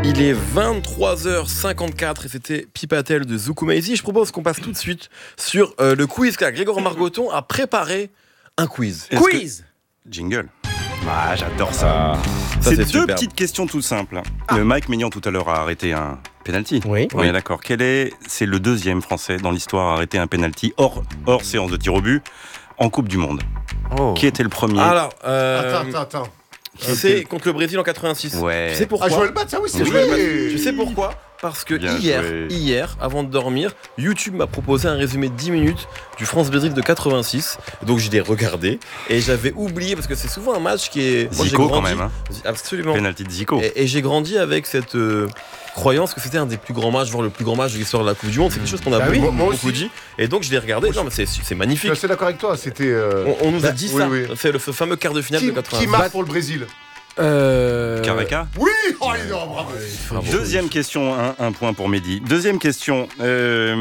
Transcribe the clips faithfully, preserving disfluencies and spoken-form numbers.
Il est vingt-trois heures cinquante-quatre et c'était Pipatel de Zoukoumaïzi. Je propose qu'on passe tout de suite sur euh, le quiz car Grégoire Margoton a préparé un quiz. Est-ce Quiz que... Jingle. Ah, j'adore ça. Ça, c'est, c'est deux superbe. petites questions tout simples. Ah. Le Mike Maignan tout à l'heure a arrêté un penalty. Oui. On oui. est d'accord. Quel est C'est le deuxième Français dans l'histoire à arrêter un penalty hors, hors séance de tir au but en Coupe du Monde. Oh. Qui était le premier? Alors, euh, Attends, attends, attends. c'est contre le Brésil en quatre-vingt-six. Ouais. Tu sais pourquoi Ah, Joël Batz, ah oui, c'est Oui, Joël Batz. joué. Tu sais pourquoi? Parce que Bien hier, joué. hier, avant de dormir, YouTube m'a proposé un résumé de dix minutes du France-Brésil de quatre-vingt-six. Donc je l'ai regardé et j'avais oublié parce que c'est souvent un match qui est. Moi, j'ai Zico quand grandi- même. Hein. Absolument. Penalty de Zico. Et, et j'ai grandi avec cette euh, croyance que c'était un des plus grands matchs, voire le plus grand match de l'histoire de la Coupe du Monde. C'est quelque chose qu'on a Bah beaucoup, oui, moi beaucoup aussi. dit. Et donc je l'ai regardé. Non, mais c'est, c'est Je suis magnifique. assez d'accord avec toi. C'était. euh, On, on nous a bah, dit oui, ça. oui. C'est le ce fameux quart de finale Qui, de qui quatre-vingt-six. marque pour le Brésil? Euh... Carreca. Oui. Oh, il est oh, bravo. Bravo. Deuxième question, un, un point pour Mehdi. Deuxième question. Euh,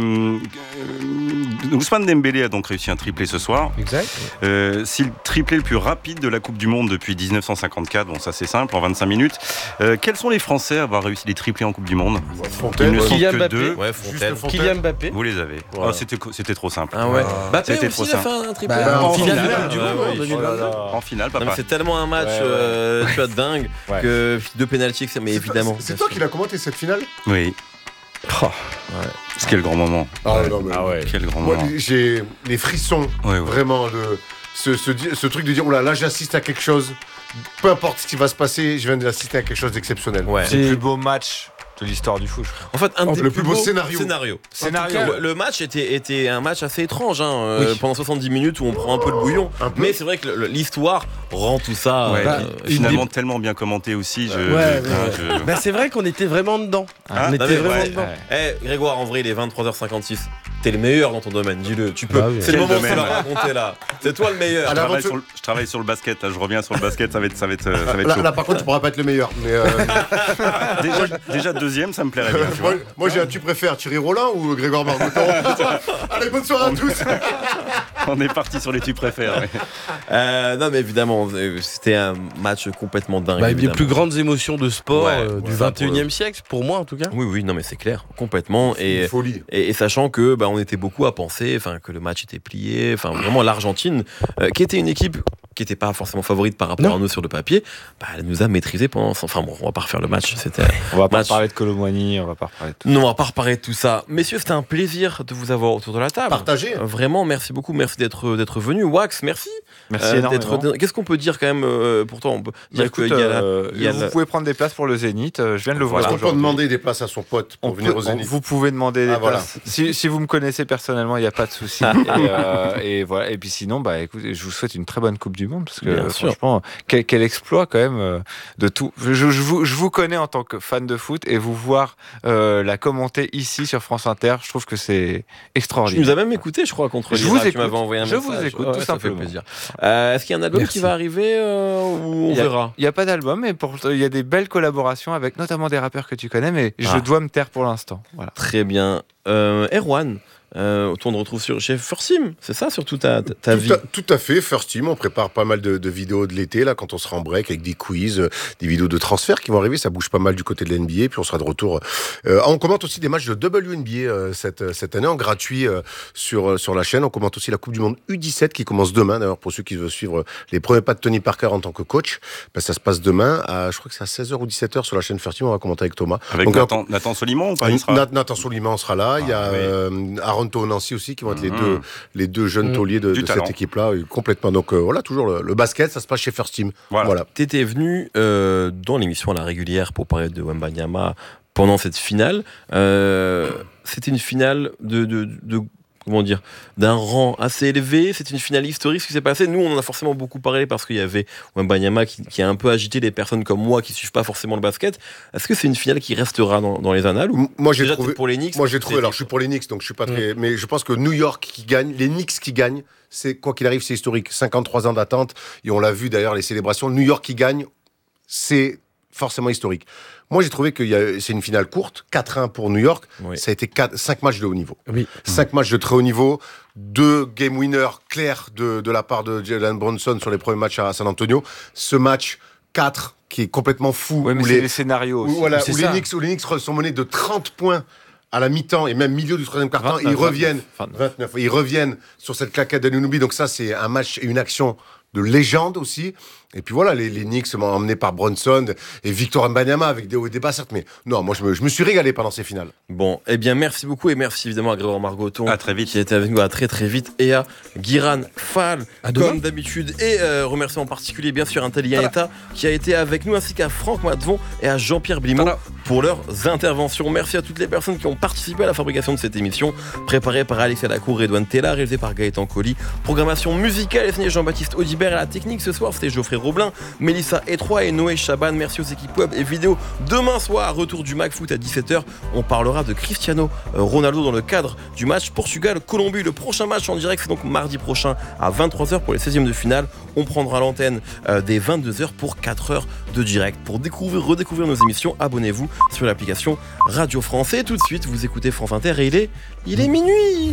euh, Ousmane Dembélé a donc réussi un triplé ce soir. Exact. Euh, c'est le triplé le plus rapide de la Coupe du Monde depuis dix-neuf cent cinquante-quatre. Bon, ça c'est simple, en vingt-cinq minutes. Euh, quels sont les Français à avoir réussi les triplés en Coupe du Monde? Il Fontaine. ne ouais. sont Kylian que Mbappé. deux. Ouais, Juste Fontaine. Fontaine. Kylian Mbappé. Vous les avez. Voilà. Ah, c'était, c'était trop simple. Ah ouais. Ah. Mbappé C'était aussi trop il a simple. fait un triplé. Bah, en en finale finale du du Ouais, Monde ouais, en oui. deux mille vingt-deux. En finale, Non, mais papa. c'est tellement un match Ouais, ouais. euh, tu vois, dingue Ouais. que deux pénaltys, et cetera. Mais C'est évidemment. toi- C'est bien toi sûr. qui l'as commenté cette finale? Oui. Oh. C'est quel grand moment. Ah non, mais. Ah ouais. Quel grand Moi, moment. j'ai les frissons, Ouais, ouais. vraiment, de ce, ce, ce truc de dire, oh là, là, j'assiste à quelque chose, peu importe ce qui va se passer, je viens d'assister à quelque chose d'exceptionnel. Ouais. C'est le plus beau match de l'histoire du foot, je crois. En fait, un Oh, des le plus beau beaux scénario. scénario. Scénario. En tout cas, le, le match était, était un match assez étrange hein, euh, Oui. pendant soixante-dix minutes où on prend un peu le bouillon. Un peu. Mais c'est vrai que le- l'histoire rend tout ça. Ouais, euh, puis finalement, tellement bien commenté aussi. Je, Ouais, je- ouais, je- Bah, c'est vrai qu'on était vraiment dedans. Ah, on non, était mais vraiment ouais, dedans. ouais. Eh, Grégoire, en vrai, il est vingt-trois heures cinquante-six. T'es le meilleur dans ton domaine, dis-le. Tu peux. Bah oui. C'est le Quel moment où tu domaine. l'as raconté là. C'est toi le meilleur. À je, la- travaille l'aventure- sur le, je travaille sur le basket, là, je reviens sur le basket, ça va être, ça va être, ça va être Là, chaud. là, par contre, tu pourras pas être le meilleur. Mais euh, Déjà, déjà deuxième, ça me plairait bien. Tu vois. moi, moi, j'ai un tu préfères Thierry Rollin ou Grégoire Margoton? Allez, bonne soirée à tous. On est parti sur les tu préfères. ouais. Euh, non, mais évidemment, euh, c'était un match complètement dingue. Bah, les évidemment. plus grandes émotions de sport Ouais, euh, du ça, vingt et unième siècle, pour moi en tout cas. Oui, oui, non, mais c'est clair, complètement. Et, Une folie. Et, et sachant que bah, on était beaucoup à penser, enfin que le match était plié, enfin vraiment l'Argentine, euh, qui était une équipe qui n'était pas forcément favorite par rapport Non. à nous sur le papier, bah, elle nous a maîtrisé pendant. Enfin bon, on va pas refaire le match. C'était. On va pas Match. parler de Colomboigny, on va pas parler de tout. Non, on va pas reparler de tout ça. Messieurs, c'était un plaisir de vous avoir autour de la table. Partagé. Euh, Vraiment, merci beaucoup, merci d'être d'être venu. Wax, merci. Merci Euh, énormément. d'être- Qu'est-ce qu'on peut dire quand même euh, Pourtant, on peut Bah, dire écoute, qu'il y a la- euh, il y a vous la- pouvez prendre des places pour le Zénith. euh, Je viens de le voir. Est-ce qu'on peut aujourd'hui. demander des places à son pote pour On venir peut- au Zénith? Vous pouvez demander des Ah, voilà. places. Si, si vous me connaissez personnellement, il n'y a pas de souci. et, euh, et voilà. Et puis sinon, bah, écoutez, je vous souhaite une très bonne Coupe du Monde parce que Bien euh, sûr. franchement, quel, quel exploit quand même euh, de tout. Je, je vous, je vous connais en tant que fan de foot et vous voir euh, la commenter ici sur France Inter, je trouve que c'est Tu extraordinaire. nous as même écouté, je crois, contre Je l'Irak. vous Tu écoute. m'avais envoyé un Je message. vous écoute, Ouais, tout ça fait simplement. plaisir. Euh, Est-ce qu'il y a un album Merci. qui va arriver euh, ou on Il y a- verra Il n'y a pas d'album, mais pour- il y a des belles collaborations avec notamment des rappeurs que tu connais, mais Ah. je dois me taire pour l'instant. Voilà. Très bien. Euh, Erwan, euh, on retrouve sur, chez First Team, c'est ça surtout ta, ta, ta vie Tout à, tout à fait, First Team, on prépare pas mal de, de vidéos de l'été, là, quand on sera en break, avec des quiz, euh, des vidéos de transfert qui vont arriver, ça bouge pas mal du côté de l'N B A, puis on sera de retour. Euh, on commente aussi des matchs de W N B A euh, cette, cette année, en gratuit euh, sur, euh, sur la chaîne. On commente aussi la Coupe du Monde U dix-sept qui commence demain, d'ailleurs, pour ceux qui veulent suivre les premiers pas de Tony Parker en tant que coach. Ben, ça se passe demain, à, je crois que c'est à seize heures ou dix-sept heures sur la chaîne First Team, on va commenter avec Thomas. Avec Donc, Nathan, Nathan Soliman ou pas il sera... Nat- Nathan Soliman sera là, il y a Ah, oui. euh, Aaron Nancy aussi qui vont être les, Mhm. deux, les deux jeunes Mhm. tauliers de, Du de talent. cette équipe-là, euh, complètement. Donc euh, voilà, toujours le, le basket, ça se passe chez First Team. Voilà. Voilà. T'étais venu euh, dans l'émission à la régulière pour parler de Wembanyama pendant cette finale. Euh, C'était une finale de, de, de comment dire, d'un rang assez élevé. C'est une finale historique, ce qui s'est passé. Nous, on en a forcément beaucoup parlé parce qu'il y avait Wembanyama qui, qui a un peu agité les personnes comme moi qui suivent pas forcément le basket. Est-ce que c'est une finale qui restera dans, dans les annales ou M- Moi j'ai déjà trouvé, t'es pour les Knicks? moi j'ai trouvé. c'est- Alors je suis pour les Knicks, donc je suis pas très. Mais je pense que New York qui gagne, les Knicks qui gagnent, c'est quoi qu'il arrive, c'est historique. cinquante-trois ans d'attente et on l'a vu d'ailleurs les célébrations. New York qui gagne, c'est forcément historique. Moi, j'ai trouvé que y a- c'est une finale courte, quatre un pour New York. Oui. Ça a été cinq matchs de haut niveau. Oui. cinq matchs de très haut niveau, deux game winners clairs de, de la part de Jalen Brunson sur les premiers matchs à San Antonio. Ce match quatre qui est complètement fou. Ouais, mais où c'est les, les scénarios où, aussi. voilà, C'est où ça. les Knicks, où les Knicks sont menés de trente points à la mi-temps et même milieu du troisième quart-temps, vingt-neuf, ils reviennent vingt-neuf. vingt-neuf, ils reviennent sur cette claquette de Anunoby. Donc ça, c'est un match et une action de légende aussi. Et puis voilà, les, les Knicks sont emmenés par Bronson et Victor Wembanyama avec des hauts et des bas, certes. Mais non, moi, je me, je me suis régalé pendant ces finales. Bon, eh bien, merci beaucoup et merci évidemment à Grégoire Margoton. À très vite. Qui était avec nous à très très vite. Et à Guiran Fall, À demain. comme d'habitude. Et euh, remercie en particulier, bien sûr, Intellianeta qui a été avec nous, ainsi qu'à Franck Matvon et à Jean-Pierre Blimont Tada. pour leurs interventions. Merci à toutes les personnes qui ont participé à la fabrication de cette émission, préparée par Alexia Lacour et Edouane Tella, réalisée par Gaëtan Colli. Programmation musicale est signée Jean-Baptiste Audibert. À la technique ce soir, c'était Geoffrey Roblin, Mélissa Etroy et Noé Chaban. Merci aux équipes web et vidéo. Demain soir, retour du McFoot à dix-sept heures. On parlera de Cristiano Ronaldo dans le cadre du match Portugal-Colombie. Le prochain match en direct, c'est donc mardi prochain à vingt-trois heures pour les seizièmes de finale. On prendra l'antenne euh, dès vingt-deux heures pour quatre heures de direct. Pour découvrir, redécouvrir nos émissions, abonnez-vous sur l'application Radio France. Et tout de suite, vous écoutez France Inter et il est, il est minuit.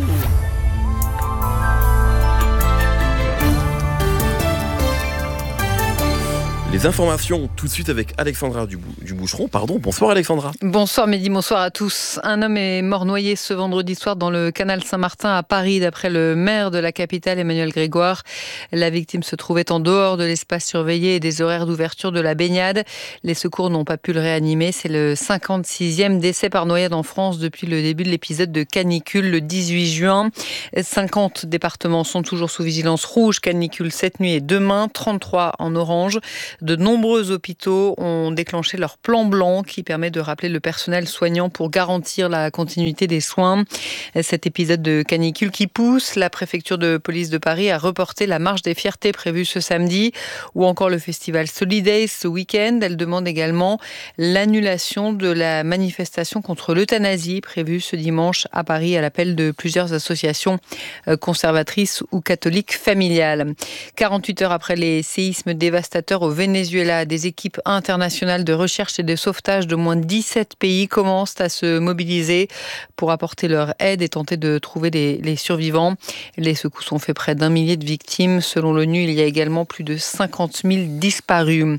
Les informations tout de suite avec Alexandra Dubou- Duboucheron. Pardon, bonsoir Alexandra. Bonsoir Mehdi, bonsoir à tous. Un homme est mort noyé ce vendredi soir dans le canal Saint-Martin à Paris, d'après le maire de la capitale Emmanuel Grégoire. La victime se trouvait en dehors de l'espace surveillé et des horaires d'ouverture de la baignade. Les secours n'ont pas pu le réanimer. C'est le cinquante-sixième décès par noyade en France depuis le début de l'épisode de canicule le dix-huit juin. cinquante départements sont toujours sous vigilance rouge, canicule cette nuit et demain, trente-trois en orange. De nombreux hôpitaux ont déclenché leur plan blanc qui permet de rappeler le personnel soignant pour garantir la continuité des soins. Cet épisode de canicule qui pousse la préfecture de police de Paris à reporter la marche des fiertés prévue ce samedi ou encore le festival Solidays ce week-end. Elle demande également l'annulation de la manifestation contre l'euthanasie prévue ce dimanche à Paris à l'appel de plusieurs associations conservatrices ou catholiques familiales. quarante-huit heures après les séismes dévastateurs au Venezuela, des équipes internationales de recherche et de sauvetage de moins de dix-sept pays commencent à se mobiliser pour apporter leur aide et tenter de trouver les, les survivants. Les secousses ont fait près d'un millier de victimes. Selon l'ONU, il y a également plus de cinquante mille disparus.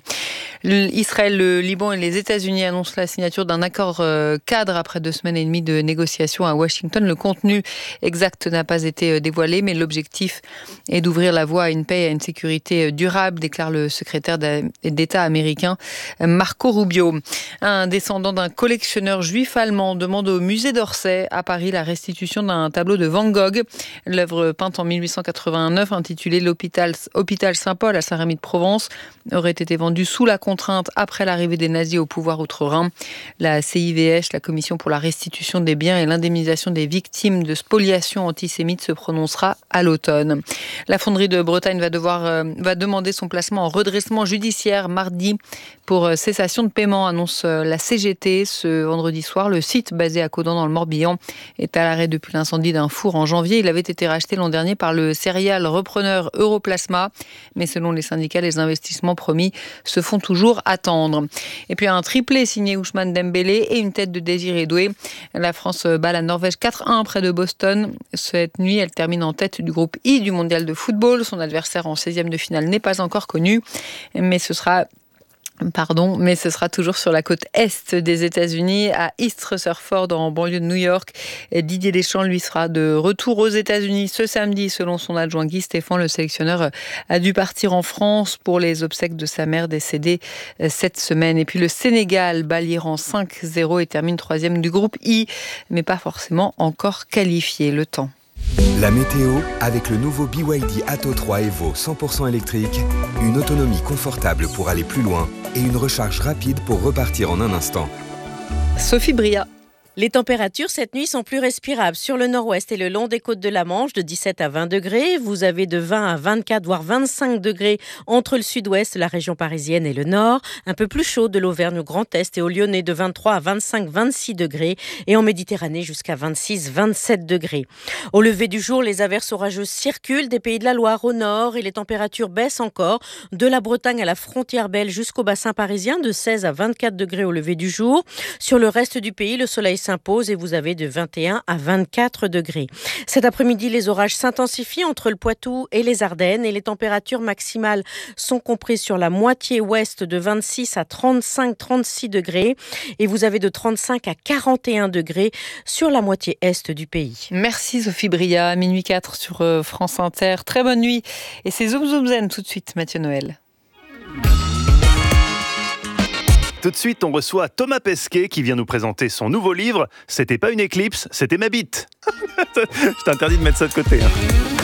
Israël, le Liban et les États-Unis annoncent la signature d'un accord cadre après deux semaines et demie de négociations à Washington. Le contenu exact n'a pas été dévoilé, mais l'objectif est d'ouvrir la voie à une paix et à une sécurité durable, déclare le secrétaire d'État américain Marco Rubio. Un descendant d'un collectionneur juif allemand demande au musée d'Orsay à Paris la restitution d'un tableau de Van Gogh. L'œuvre peinte en mille huit cent quatre-vingt-neuf, intitulée l'Hôpital Hôpital Saint-Paul à Saint-Rémy-de-Provence, aurait été vendue sous la contrainte après l'arrivée des nazis au pouvoir outre-Rhin. La C I V H, la Commission pour la restitution des biens et l'indemnisation des victimes de spoliation antisémite, se prononcera à l'automne. La fonderie de Bretagne va devoir euh, va demander son placement en redressement judiciaire mardi pour euh, cessation de paiement, annonce euh, la C G T ce vendredi soir. Le site basé à Caudan dans le Morbihan est à l'arrêt depuis l'incendie d'un four en janvier. Il avait été racheté l'an dernier par le céréal repreneur Europlasma, mais selon les syndicats, les investissements promis se font toujours attendre. Et puis un triplé signé Ousmane Dembélé et une tête de Désiré Doué. La France bat la Norvège quatre un près de Boston. Cette nuit, elle termine en tête du groupe I du mondial de football. Son adversaire en seizième de finale n'est pas encore connu, mais ce sera Pardon, mais ce sera toujours sur la côte est des États-Unis, à East Rutherford, en banlieue de New York. Didier Deschamps, lui, sera de retour aux États-Unis ce samedi. Selon son adjoint Guy Stéphane, le sélectionneur a dû partir en France pour les obsèques de sa mère décédée cette semaine. Et puis le Sénégal bat l'Iran cinq zéro et termine troisième du groupe I, mais pas forcément encore qualifié. Le temps. La météo avec le nouveau B Y D Atto trois Evo cent pour cent électrique, une autonomie confortable pour aller plus loin et une recharge rapide pour repartir en un instant. Sophie Bria. Les températures cette nuit sont plus respirables sur le nord-ouest et le long des côtes de la Manche, de dix-sept à vingt degrés. Vous avez de vingt à vingt-quatre, voire vingt-cinq degrés entre le sud-ouest, la région parisienne et le nord. Un peu plus chaud de l'Auvergne au Grand Est et au Lyonnais, de vingt-trois à vingt-cinq, vingt-six degrés. Et en Méditerranée jusqu'à vingt-six, vingt-sept degrés. Au lever du jour, les averses orageuses circulent des Pays de la Loire au nord et les températures baissent encore. De la Bretagne à la frontière belge jusqu'au bassin parisien, de seize à vingt-quatre degrés au lever du jour. Sur le reste du pays, le soleil s'impose et vous avez de vingt et un à vingt-quatre degrés. Cet après-midi, les orages s'intensifient entre le Poitou et les Ardennes et les températures maximales sont comprises sur la moitié ouest de vingt-six à trente-cinq à trente-six degrés et vous avez de trente-cinq à quarante et un degrés sur la moitié est du pays. Merci Sophie Bria, à minuit quatre sur euh, France Inter. Très bonne nuit. Et c'est Zoom Zoom Zen tout de suite, Mathieu Noël. Tout de suite, on reçoit Thomas Pesquet qui vient nous présenter son nouveau livre. C'était pas une éclipse, c'était ma bite. Je t'interdis de mettre ça de côté. Hein.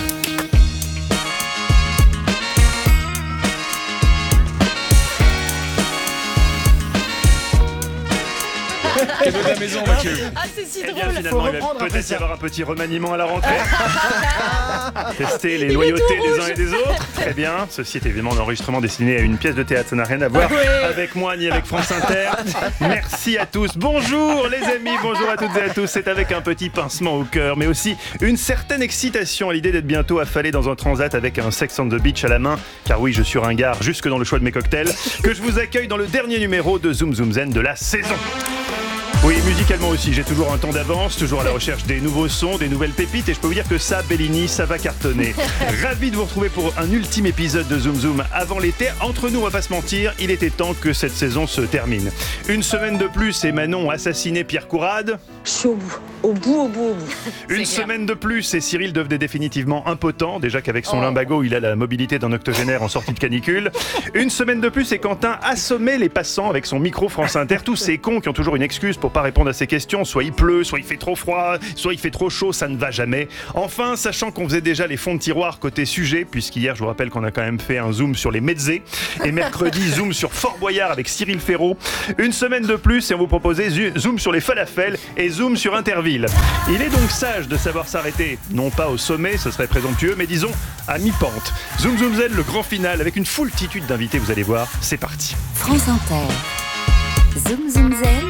Cadeau de la maison, Mathieu. Ah, c'est si Eh drôle. bien, finalement, il va peut-être y avoir un petit remaniement à la rentrée. Tester les loyautés des uns et des autres. Très bien. Ceci est évidemment un enregistrement destiné à une pièce de théâtre. Ça n'a rien à voir avec moi ni avec France Inter. Merci à tous. Bonjour les amis, bonjour à toutes et à tous. C'est avec un petit pincement au cœur, mais aussi une certaine excitation à l'idée d'être bientôt affalé dans un transat avec un Sex on the Beach à la main. Car oui, je suis ringard jusque dans le choix de mes cocktails. Que je vous accueille dans le dernier numéro de Zoom Zoom Zen de la saison. Oui, musicalement aussi, j'ai toujours un temps d'avance, toujours à la recherche des nouveaux sons, des nouvelles pépites, et je peux vous dire que ça, Bellini, ça va cartonner. Ravi de vous retrouver pour un ultime épisode de Zoom Zoom avant l'été. Entre nous, on va pas se mentir, il était temps que cette saison se termine. Une semaine de plus et Manon a assassiné Pierre Courade. Je suis au bout, au bout, au bout, au bout. Une semaine de plus et Cyril devenait définitivement impotent, déjà qu'avec son oh. limbago, il a la mobilité d'un octogénaire en sortie de canicule. Une semaine de plus et Quentin assommait les passants avec son micro France Inter. Tous ces cons qui ont toujours une excuse pour pas répondre à ces questions, soit il pleut, soit il fait trop froid, soit il fait trop chaud, ça ne va jamais. Enfin, sachant qu'on faisait déjà les fonds de tiroir côté sujet, puisqu'hier, je vous rappelle qu'on a quand même fait un zoom sur les mezzés, et mercredi, zoom sur Fort Boyard avec Cyril Ferraud. Une semaine de plus et on vous proposait zoom sur les falafels et zoom sur Interville. Il est donc sage de savoir s'arrêter, non pas au sommet, ce serait présomptueux, mais disons à mi-pente. Zoom Zoom Zen, le grand final, avec une foultitude d'invités, vous allez voir, c'est parti. France Inter. Zoom Zoom Zen.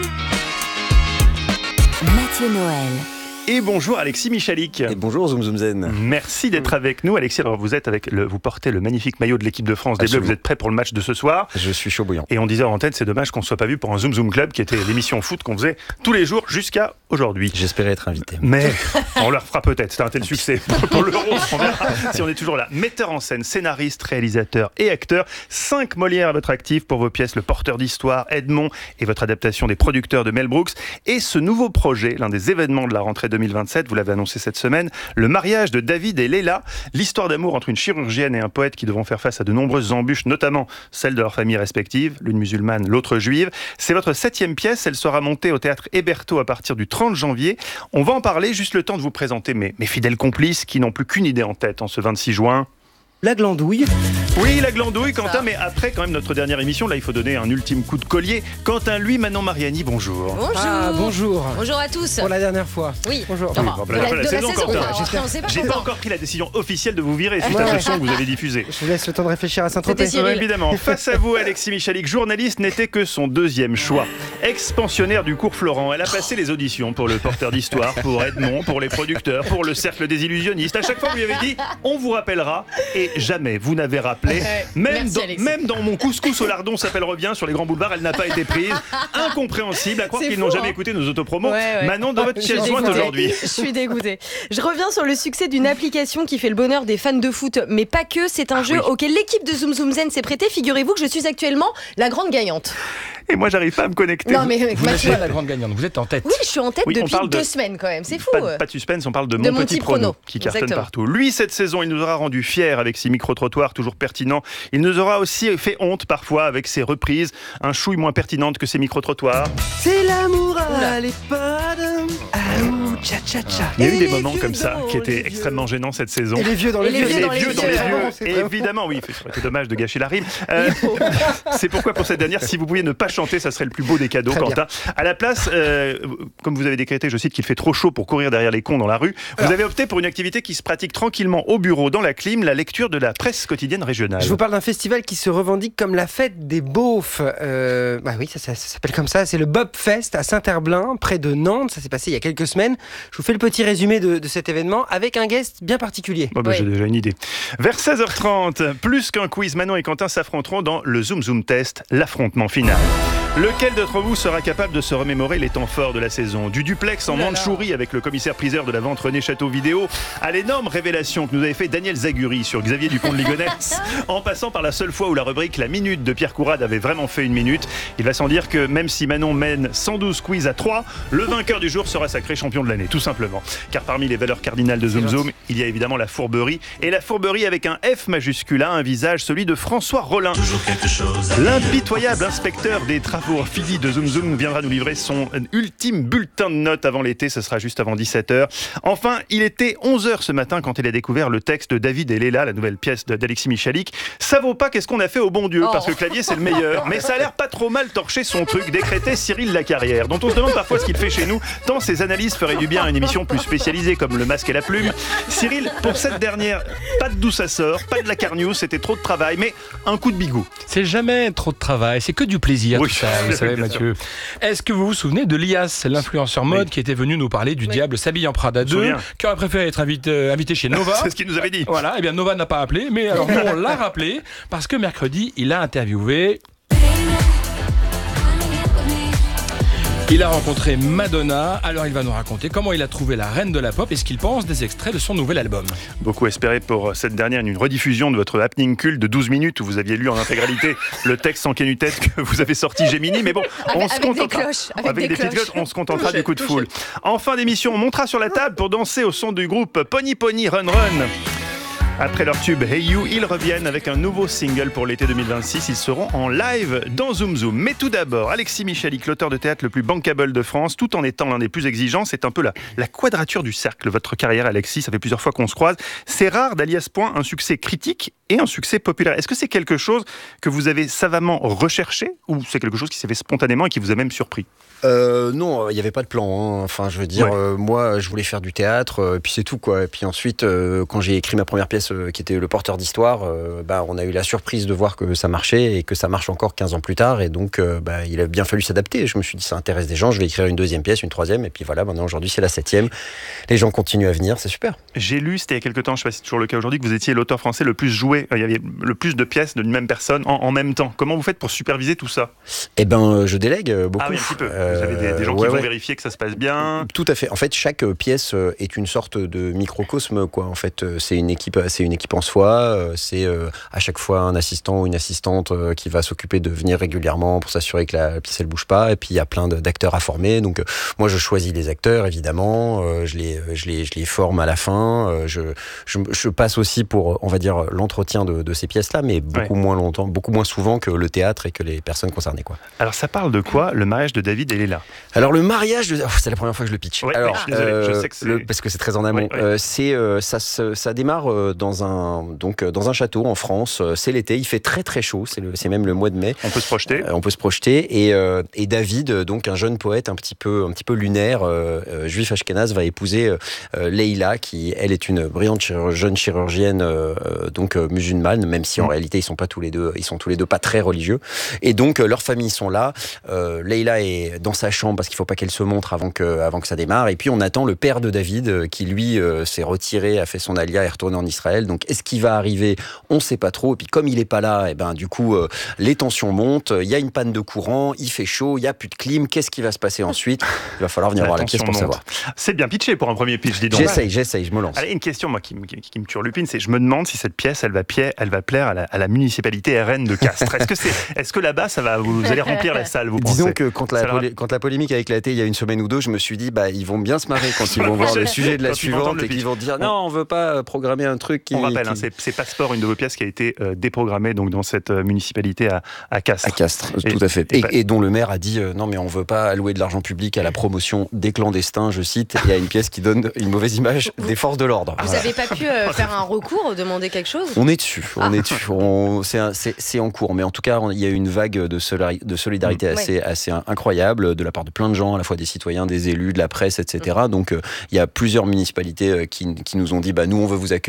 Mathieu Noël. Et bonjour Alexis Michalik. Et bonjour Zoom Zoom Zen. Merci d'être avec nous Alexis. Alors vous êtes avec le, vous portez le magnifique maillot de l'équipe de France des Bleus. Vous êtes prêt pour le match de ce soir? Je suis chaud bouillant. Et on disait en tête, c'est dommage qu'on ne soit pas vu pour un Zoom Zoom Club qui était l'émission foot qu'on faisait tous les jours jusqu'à aujourd'hui. J'espérais être invité. Mais on leur fera peut-être. C'est un tel succès pour l'Euro. On verra si on est toujours là. Metteur en scène, scénariste, réalisateur et acteur. Cinq Molières à votre actif pour vos pièces Le Porteur d'Histoire, Edmond et votre adaptation des Producteurs de Mel Brooks. Et ce nouveau projet, l'un des événements de la rentrée deux mille vingt-sept, vous l'avez annoncé cette semaine, le mariage de David et Léla, l'histoire d'amour entre une chirurgienne et un poète qui devront faire face à de nombreuses embûches, notamment celles de leurs familles respectives, l'une musulmane, l'autre juive. C'est votre septième pièce, elle sera montée au théâtre Hébertot à partir du trente janvier. On va en parler, juste le temps de vous présenter mes, mes fidèles complices qui n'ont plus qu'une idée en tête en ce vingt-six juin. La glandouille. Oui, la glandouille, Quentin, mais après, quand même, notre dernière émission, là, il faut donner un ultime coup de collier. Quentin, lui, Manon Mariani, bonjour. Bonjour. Ah, bonjour. Bonjour à tous. Pour la dernière fois. Oui. Bonjour. Oui, bon, de la, de la, la saison, saison, Quentin. J'ai pas, pas encore pris la décision officielle de vous virer suite ouais. à ce son que vous avez diffusé. Je vous laisse le temps de réfléchir à Saint-Tropez. Ouais, évidemment. Face à vous, Alexis Michalik, journaliste, n'était que son deuxième choix. Ex-pensionnaire du cours Florent, elle a passé les auditions pour Le Porteur d'Histoire, pour Edmond, pour les Producteurs, pour le Cercle des Illusionnistes. À chaque fois, vous lui avez dit, on vous rappellera, et jamais vous n'avez rappelé. Même, Merci, dans, même dans mon couscous au lardon s'appelle revient sur les grands boulevards, elle n'a pas été prise. Incompréhensible, à croire qu'ils n'ont jamais écouté nos autopromos. Ouais, ouais. Manon, dans votre pièce jointe aujourd'hui. Je suis dégoûtée. Je reviens sur le succès d'une application qui fait le bonheur des fans de foot, mais pas que. C'est un ah, jeu oui. auquel l'équipe de Zoom Zoom Zen s'est prêtée. Figurez-vous que je suis actuellement la grande gagnante. Et moi, j'arrive pas à me connecter. Non, mais avec vous Mathieu. êtes la grande gagnante, vous êtes en tête. Oui, je suis en tête oui, depuis deux de... semaines quand même, c'est fou. Pas, pas de suspense, on parle de, de Mon, mon Petit, petit Prono, prono qui cartonne Exactement. Partout. Lui, cette saison, il nous aura rendu fiers avec ses micro-trottoirs toujours pertinents. Il nous aura aussi fait honte parfois avec ses reprises, un chouille moins pertinente que ses micro-trottoirs. C'est l'amour à l'EHPAD. Tcha, tcha, tcha. Il y a eu des moments comme ça qui étaient extrêmement gênants cette saison. Et les vieux dans les, les vieux. vieux. Les dans vieux les dans vieux. les vieux. Évidemment, oui. C'est dommage de gâcher la rime. Euh, c'est pourquoi pour cette dernière, si vous pouviez ne pas chanter, ça serait le plus beau des cadeaux, Très Quentin. Bien. À la place, euh, comme vous avez décrété, je cite, qu'il fait trop chaud pour courir derrière les cons dans la rue, vous Alors. avez opté pour une activité qui se pratique tranquillement au bureau, dans la clim, la lecture de la presse quotidienne régionale. Je vous parle d'un festival qui se revendique comme la fête des beaufs. Euh, bah oui, ça, ça, ça s'appelle comme ça. C'est le Bob Fest à Saint-Herblain, près de Nantes. Ça s'est passé il y a quelques semaines. Je vous fais le petit résumé de, de cet événement avec un guest bien particulier. Bon, bah, oui. J'ai déjà une idée. Vers seize heures trente, plus qu'un quiz, Manon et Quentin s'affronteront dans le Zoom Zoom Test, l'affrontement final. Lequel d'entre vous sera capable de se remémorer les temps forts de la saison ? Du duplex en Mandchourie avec le commissaire-priseur de la vente René Château Vidéo, à l'énorme révélation que nous avait fait Daniel Zaguri sur Xavier Dupont de Ligonnès, en passant par la seule fois où la rubrique La Minute de Pierre Courade avait vraiment fait une minute. Il va sans dire que même si Manon mène cent douze quiz à trois, le vainqueur du jour sera sacré champion de l'année, tout simplement. Car parmi les valeurs cardinales de Zoom Zoom, il y a évidemment la fourberie. Et la fourberie avec un F majuscule a un visage, celui de François Rollin. L'impitoyable inspecteur des travaux Fidi de Zoom Zoom viendra nous livrer son ultime bulletin de notes avant l'été, ce sera juste avant dix-sept heures. Enfin, il était onze heures ce matin quand il a découvert le texte de David et Léla, la nouvelle pièce d'Alexis Michalik. Ça vaut pas qu'est-ce qu'on a fait au bon Dieu, parce que Clavier c'est le meilleur, mais ça a l'air pas trop mal torché son truc, décrétait Cyril Lacarrière, dont on se demande parfois ce qu'il fait chez nous, tant ses analyses feraient du bien à une émission plus spécialisée comme Le Masque et la Plume. Cyril, pour cette dernière, pas de d'où ça sort, pas de la carnews, c'était trop de travail, mais un coup de bigot. C'est jamais trop de travail, c'est que du plaisir Oui. tout ça, vous savez Mathieu. Est-ce que vous vous souvenez de Lias, l'influenceur mode oui. qui était venu nous parler du oui. diable s'habille en Prada deux, qui aurait préféré être invité, euh, invité chez Nova. C'est ce qu'il nous avait dit. Voilà, et bien Nova n'a pas appelé, mais alors nous on l'a rappelé parce que mercredi il a interviewé. Il a rencontré Madonna, alors il va nous raconter comment il a trouvé la reine de la pop et ce qu'il pense des extraits de son nouvel album. Beaucoup espéré pour cette dernière une rediffusion de votre happening culte de douze minutes où vous aviez lu en intégralité le texte en canut-tête que vous avez sorti Gemini, mais bon, on avec, se avec contentera. Des cloches, avec, avec des des cloches. petites cloches, on se contentera touché, du coup de touché. foule. En fin d'émission, on montera sur la table pour danser au son du groupe Pony Pony Run Run. Après leur tube Hey You, ils reviennent avec un nouveau single pour l'été deux mille vingt-six. Ils seront en live dans Zoom Zoom. Mais tout d'abord, Alexis Michalik, l'auteur de théâtre le plus bankable de France, tout en étant l'un des plus exigeants. C'est un peu la, la quadrature du cercle, votre carrière, Alexis. Ça fait plusieurs fois qu'on se croise. C'est rare d'allier à ce point un succès critique et un succès populaire. Est-ce que c'est quelque chose que vous avez savamment recherché ou c'est quelque chose qui s'est fait spontanément et qui vous a même surpris ? Euh, non, il n'y avait pas de plan. Hein. Enfin, je veux dire, Ouais. euh, moi, je voulais faire du théâtre, euh, puis c'est tout, quoi. Et puis ensuite, euh, quand j'ai écrit ma première pièce, euh, qui était Le Porteur d'Histoire, euh, bah, on a eu la surprise de voir que ça marchait et que ça marche encore quinze ans plus tard. Et donc, euh, bah, il a bien fallu s'adapter. Je me suis dit, ça intéresse des gens, je vais écrire une deuxième pièce, une troisième. Et puis voilà, maintenant, aujourd'hui, c'est la septième. Les gens continuent à venir, c'est super. J'ai lu, c'était il y a quelques temps, je ne sais pas si c'est toujours le cas aujourd'hui, que vous étiez l'auteur français le plus joué. Il y avait le plus de pièces d'une même personne en, en même temps. Comment vous faites pour superviser tout ça ? Eh ben, je délègue euh, beaucoup. Ah oui, un petit peu. Euh, Vous avez des, des gens ouais, qui vont ouais. vérifier que ça se passe bien. Tout à fait. En fait, chaque pièce est une sorte de microcosme, quoi. En fait, c'est une équipe, c'est une équipe en soi. C'est euh, à chaque fois un assistant ou une assistante euh, qui va s'occuper de venir régulièrement pour s'assurer que la pièce elle bouge pas. Et puis il y a plein de, d'acteurs à former. Donc euh, moi, je choisis les acteurs, évidemment. Euh, je les, je les, je les forme à la fin. Euh, je, je, je passe aussi pour, on va dire, l'entretien de, de ces pièces-là, mais beaucoup Ouais. moins longtemps, beaucoup moins souvent que le théâtre et que les personnes concernées, quoi. Alors ça parle de quoi, le mariage de David et Léla ? Alors le mariage, de... oh, c'est la première fois que je le pitch. Ouais, Alors, je suis désolé, je sais que c'est- le- parce que c'est très en amont. Ouais, ouais. Euh, c'est euh, ça, se- ça démarre euh, dans un donc euh, dans un château en France. Euh, C'est l'été, il fait très très chaud. C'est le, c'est même le mois de mai. On peut se projeter. Euh, on peut se projeter et, euh, et David, euh, donc un jeune poète un petit peu un petit peu lunaire, euh, euh, juif ashkénaze, va épouser euh, euh, Leïla, qui elle est une brillante chirur- jeune chirurgienne euh, euh, donc euh, musulmane, même si en Mm. réalité ils sont pas tous les deux, ils sont tous les deux pas très religieux. Et donc euh, leurs familles sont là. Euh, Leïla est dans sa chambre parce qu'il faut pas qu'elle se montre avant que avant que ça démarre. Et puis on attend le père de David euh, qui lui euh, s'est retiré, a fait son alia, est retourné en Israël. Donc est-ce qu'il va arriver ? On sait pas trop. Et puis comme il est pas là, et ben du coup euh, les tensions montent. Il y a une panne de courant, il fait chaud, il y a plus de clim. Qu'est-ce qui va se passer ensuite ? Il va falloir venir La voir la pièce tension pour monte. savoir. C'est bien pitché pour un premier pitch, dis donc. J'essaye, j'essaye, je me lance. Allez, une question moi, qui, me- qui, qui me turlupine, c'est je me demande si cette pièce, elle va, pied, elle va plaire à la, à la municipalité R N de Castres. Est-ce que, c'est, est-ce que là-bas, ça va, vous allez remplir la salle, vous Disons pensez que quand la, Ça leur a- polé- quand la polémique a éclaté il y a une semaine ou deux, je me suis dit, bah, ils vont bien se marrer quand ils vont voir le sujet de la Quand ils vont entendre suivante le et qu'ils pitch. vont dire, On- non, on veut pas programmer un truc qui... On rappelle, hein, qui- c'est, c'est Passeport, une de vos pièces qui a été euh, déprogrammée donc, dans cette euh, municipalité à, à Castres. À Castres, Et- tout à fait. et Et, pas- et dont le maire a dit euh, non mais on veut pas allouer de l'argent public à la promotion des clandestins, je cite, et à une pièce qui donne une mauvaise image des forces de l'ordre. Vous Voilà. avez pas pu euh, faire un recours, demander quelque chose ? On est dessus, on Ah. est dessus. On- c'est, un- c'est, c'est en cours, mais en tout cas, on- il y a eu une vague de, solari- de solidarité Mmh. assez, assez incroyable de la part de plein de gens, à la fois des citoyens, des élus, de la presse, et cetera. Donc, euh, il y a plusieurs municipalités euh, qui, qui nous ont dit, bah nous, on veut vous accueillir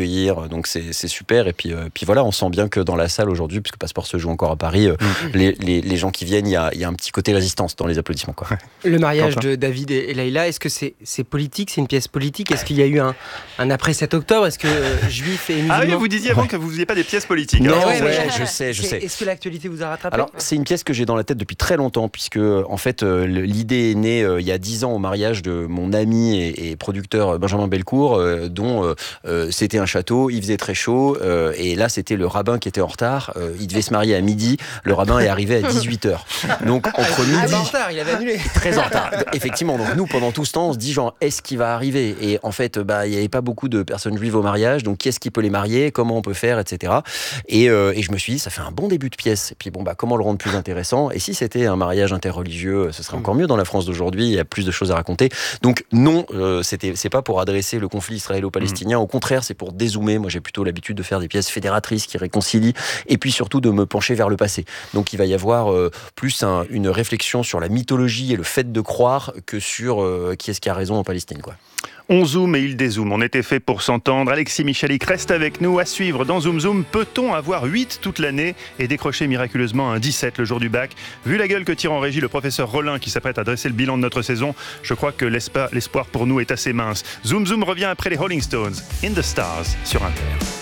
Passeport. Donc c'est, c'est super. Et puis, euh, puis voilà, on sent bien que dans la salle aujourd'hui, puisque Passeport se joue encore à Paris, euh, mmh. les, les, les gens qui viennent, il y a, y a un petit côté résistance dans les applaudissements, quoi. Le mariage de David et Leïla, est-ce que c'est, c'est politique, c'est une pièce politique? Est-ce qu'il y a eu un, un après sept octobre? Est-ce que euh, juifs et musulmans... Ah oui, vous disiez avant ouais. que vous faisiez pas des pièces politiques. Non, alors, ouais, ouais, je sais, je c'est, sais. Est-ce que l'actualité vous a rattrapé? Alors, c'est une pièce que j'ai dans la tête depuis très longtemps, puisque en fait, euh, l'idée est née euh, il y a dix ans au mariage de mon ami et, et producteur Benjamin Belcourt, euh, dont euh, euh, c'était un château, il faisait très chaud, euh, et là, c'était le rabbin qui était en retard. Euh, il devait se marier à midi, le rabbin est arrivé à dix-huit heures. Donc, entre midi... Ah, en retard, il avait annulé. Très en retard. Effectivement, donc nous, pendant tout ce temps, on se dit genre, est-ce qu'il va arriver? Et en fait, bah, il n'y avait pas beaucoup de personnes juives au mariage, donc qui est-ce qui peut les marier? Comment on peut faire, et cetera. Et, euh, et je me suis dit, ça fait un bon début de pièce. Et puis bon, bah, comment le rendre plus intéressant? Et si c'était un mariage interreligieux, ce serait encore mieux dans la France d'aujourd'hui, il y a plus de choses à raconter. Donc non, euh, c'était, c'est pas pour adresser le conflit israélo-palestinien, au contraire, c'est pour dézoomer. Moi, j'ai plutôt l'habitude de faire des pièces fédératrices qui réconcilient, et puis surtout de me pencher vers le passé. Donc il va y avoir euh, plus un, une réflexion sur la mythologie et le fait de croire que sur euh, qui est-ce qui a raison en Palestine, quoi. On zoome et il dézoome, on était fait pour s'entendre. Alexis Michalik reste avec nous à suivre dans Zoom Zoom. Peut-on avoir huit toute l'année et décrocher miraculeusement un dix-sept le jour du bac? Vu la gueule que tire en régie le professeur Rollin qui s'apprête à dresser le bilan de notre saison, je crois que l'espoir pour nous est assez mince. Zoom Zoom revient après les Rolling Stones, In the Stars sur Inter.